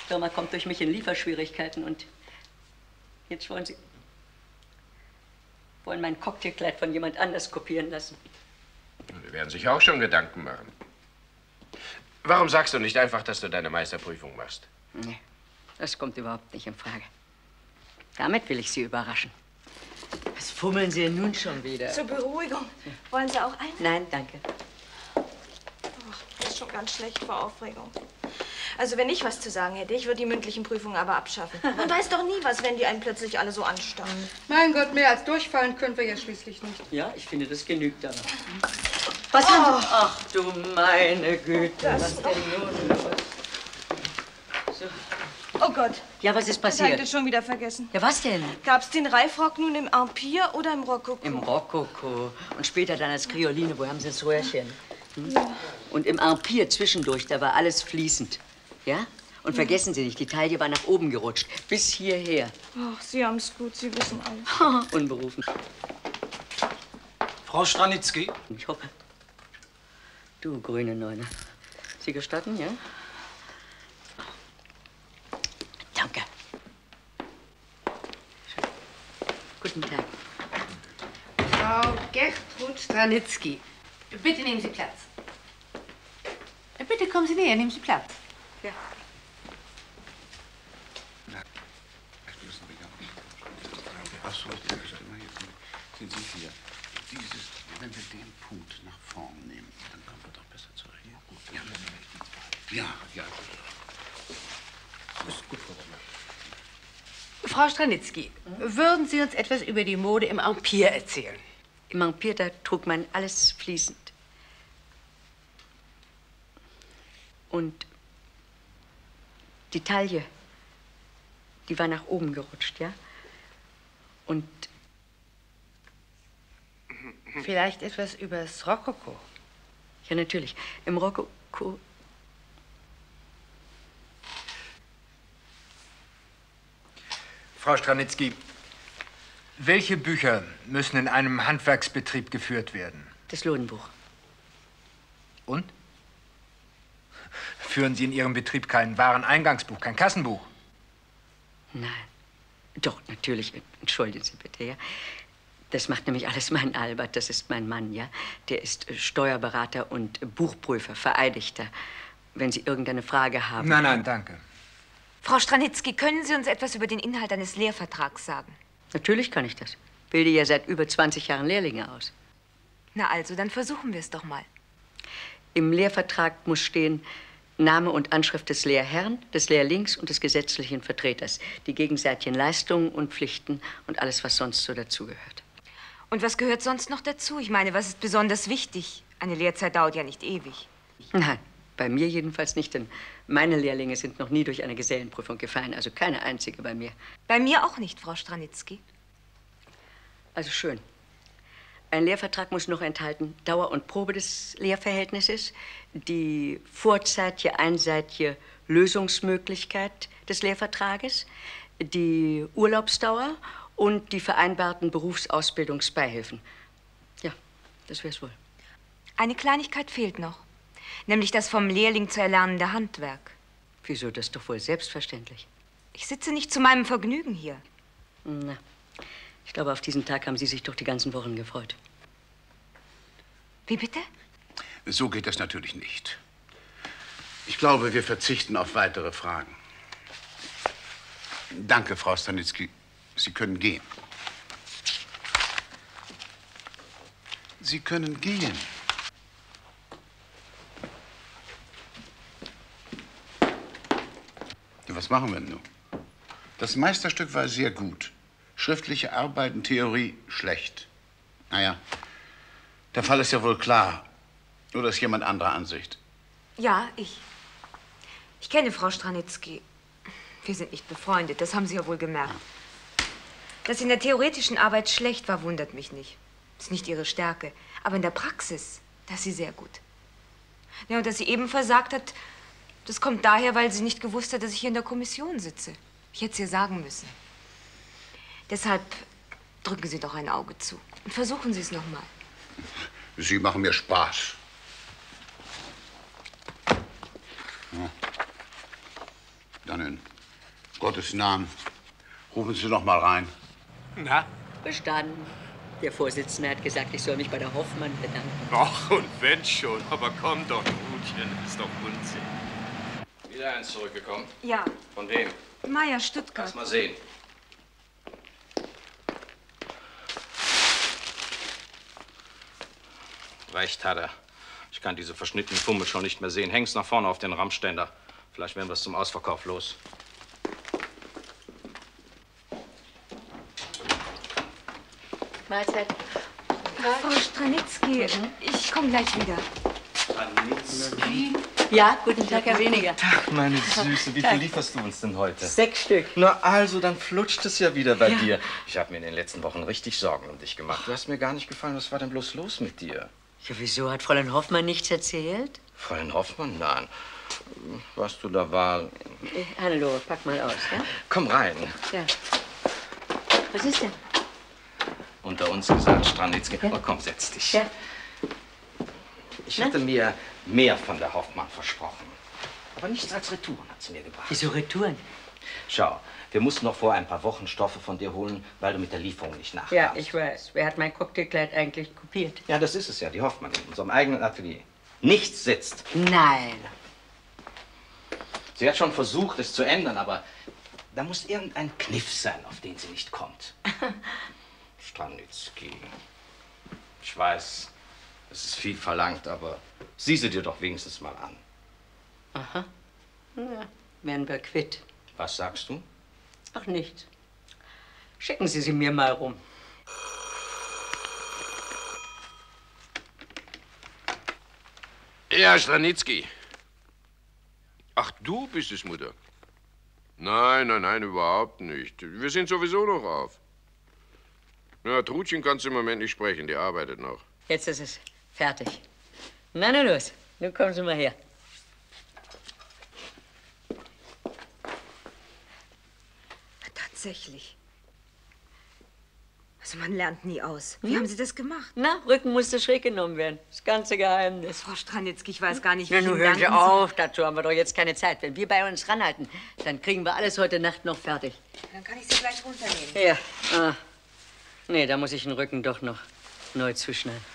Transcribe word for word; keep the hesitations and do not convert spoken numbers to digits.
Firma kommt durch mich in Lieferschwierigkeiten und jetzt wollen Sie wollen mein Cocktailkleid von jemand anders kopieren lassen. Die werden sich auch schon Gedanken machen. Warum sagst du nicht einfach, dass du deine Meisterprüfung machst? Nee, das kommt überhaupt nicht in Frage. Damit will ich Sie überraschen. Was fummeln Sie denn nun schon wieder? Zur Beruhigung. Wollen Sie auch einen? Nein, danke. Ach, das ist schon ganz schlecht vor Aufregung. Also wenn ich was zu sagen hätte, ich würde die mündlichen Prüfungen aber abschaffen. Man weiß doch nie was, wenn die einen plötzlich alle so anstarren. Mein Gott, mehr als durchfallen können wir ja schließlich nicht. Ja, ich finde, das genügt aber. Was haben Sie? Ach du meine Güte, was denn nun los? So. Oh Gott. Ja, was ist Ich passiert? hatte schon wieder vergessen. Ja, was denn? Gab's den Reifrock nun im Empire oder im Rokoko? Im Rokoko. Und später dann als Krioline. Wo haben Sie das Röhrchen? Hm? Ja. Und im Empire zwischendurch, da war alles fließend. Ja? Und Ja. vergessen Sie nicht, die Taille war nach oben gerutscht. Bis hierher. Ach, Sie haben's gut, Sie wissen alles. Unberufen. Frau Stranitzky? Ich hoffe. Du, grüne Neune. Sie gestatten, ja? Danke. Schön. Guten Tag. Frau Gertrud Stranitzky, bitte nehmen Sie Platz. Bitte kommen Sie näher, nehmen Sie Platz. Ja. Achso, sind Sie hier. Dieses, wenn wir den Punkt nach vorn nehmen, dann kommen wir doch besser zurecht. Ja, gut. Ja, ja, ja. Das ist gut, Frau Zimmer. Frau Stranitzky, würden Sie uns etwas über die Mode im Empire erzählen? Im Empire, da trug man alles fließend. Und die Taille, die war nach oben gerutscht, ja? Und Vielleicht etwas über das Rokoko? ja, natürlich. Im Rokoko. Frau Stranitzky, welche Bücher müssen in einem Handwerksbetrieb geführt werden? Das Lohnbuch. Und? Führen Sie in Ihrem Betrieb kein Wareneingangsbuch, kein Kassenbuch? Nein. Doch, natürlich. Entschuldigen Sie bitte, ja? Das macht nämlich alles mein Albert. Das ist mein Mann, ja? Der ist Steuerberater und Buchprüfer, Vereidigter. Wenn Sie irgendeine Frage haben... Nein, nein, danke. Frau Stranitzky, können Sie uns etwas über den Inhalt eines Lehrvertrags sagen? Natürlich kann ich das. Bilde ja seit über zwanzig Jahren Lehrlinge aus. Na also, dann versuchen wir es doch mal. Im Lehrvertrag muss stehen Name und Anschrift des Lehrherrn, des Lehrlings und des gesetzlichen Vertreters, die gegenseitigen Leistungen und Pflichten und alles, was sonst so dazugehört. Und was gehört sonst noch dazu? Ich meine, was ist besonders wichtig? Eine Lehrzeit dauert ja nicht ewig. Nein, bei mir jedenfalls nicht, denn meine Lehrlinge sind noch nie durch eine Gesellenprüfung gefallen, also keine einzige bei mir. Bei mir auch nicht, Frau Stranitzky. Also schön. Ein Lehrvertrag muss noch enthalten Dauer und Probe des Lehrverhältnisses, die vorzeitige, einseitige Lösungsmöglichkeit des Lehrvertrages, die Urlaubsdauer und die vereinbarten Berufsausbildungsbeihilfen. Ja, das wär's wohl. Eine Kleinigkeit fehlt noch, nämlich das vom Lehrling zu erlernende Handwerk. Wieso, das ist doch wohl selbstverständlich. Ich sitze nicht zu meinem Vergnügen hier. Na, ich glaube, auf diesen Tag haben Sie sich doch die ganzen Wochen gefreut. Wie bitte? So geht das natürlich nicht. Ich glaube, wir verzichten auf weitere Fragen. Danke, Frau Stranitzky. Sie können gehen. Sie können gehen. Was machen wir nun? Das Meisterstück war sehr gut. Schriftliche Arbeiten, Theorie schlecht. Naja, der Fall ist ja wohl klar. Oder ist jemand anderer Ansicht? Ja, ich. Ich kenne Frau Stranitzky. Wir sind nicht befreundet, das haben Sie ja wohl gemerkt. Dass sie in der theoretischen Arbeit schlecht war, wundert mich nicht. Ist nicht ihre Stärke. Aber in der Praxis, da ist sie sehr gut. Ja, und dass sie eben versagt hat, das kommt daher, weil sie nicht gewusst hat, dass ich hier in der Kommission sitze. Ich hätte es ihr sagen müssen. Deshalb drücken Sie doch ein Auge zu und versuchen Sie es noch mal. Sie machen mir Spaß. Ja. Dann in Gottes Namen. Rufen Sie doch mal rein. Na? Bestanden. Der Vorsitzende hat gesagt, ich soll mich bei der Hoffmann bedanken. Ach, und wenn schon. Aber komm doch, Trudchen, das ist doch Unsinn. Wieder eins zurückgekommen? Ja. Von wem? Meier, Stuttgart. Lass mal sehen. Recht hat er. Ich kann diese verschnittenen Fummel schon nicht mehr sehen. Häng's nach vorne auf den Rammständer. Vielleicht werden wir es zum Ausverkauf los. Mahlzeit. Frau Stranitzky, ich komme gleich wieder. Stranitzky? Ja, guten Tag, Herr Weniger. Ach, meine Süße, wie viel lieferst du uns denn heute? Sechs Stück. Na also, dann flutscht es ja wieder bei ja. dir. Ich habe mir in den letzten Wochen richtig Sorgen um dich gemacht. Du hast mir gar nicht gefallen. Was war denn bloß los mit dir? Ja, wieso? Hat Fräulein Hoffmann nichts erzählt? Fräulein Hoffmann? Nein. Was du da war... Äh, Hannelore, pack mal aus, ja? Komm rein. Ja. Was ist denn? Unter uns gesagt, Stranitzky. Ja? Oh, komm, setz dich. Ja. Ich hatte Na? mir mehr von der Hoffmann versprochen. Aber nichts als Retouren hat sie mir gebracht. Wieso Retouren? Schau, wir mussten noch vor ein paar Wochen Stoffe von dir holen, weil du mit der Lieferung nicht nachkamst. Ja, ich weiß. Wer hat mein Cocktailkleid eigentlich kopiert? Ja, das ist es ja, die Hoffmann in unserem eigenen Atelier. Nichts sitzt. Nein. Sie hat schon versucht, es zu ändern, aber da muss irgendein Kniff sein, auf den sie nicht kommt. Stranitzky. Ich weiß, es ist viel verlangt, aber sieh sie dir doch wenigstens mal an. Aha. Na, werden wir quitt. Was sagst du? Ach, nichts. Schicken Sie sie mir mal rum. Ja, Stranitzky. Ach, du bist es, Mutter. Nein, nein, nein, überhaupt nicht. Wir sind sowieso noch auf. Ja, Trudchen kannst du im Moment nicht sprechen, die arbeitet noch. Jetzt ist es fertig. Na, na los, nun kommen Sie mal her. Tatsächlich. Also man lernt nie aus. Wie hm? haben Sie das gemacht? Na, Rücken musste schräg genommen werden. Das ganze Geheimnis. Frau Stranitzky, ich weiß gar nicht, wie ja, ich nun Ihnen hören Sie danken soll. auf, dazu haben wir doch jetzt keine Zeit. Wenn wir bei uns ranhalten, dann kriegen wir alles heute Nacht noch fertig. Dann kann ich Sie gleich runternehmen. Ja, ah. Nee, da muss ich den Rücken doch noch neu zuschneiden.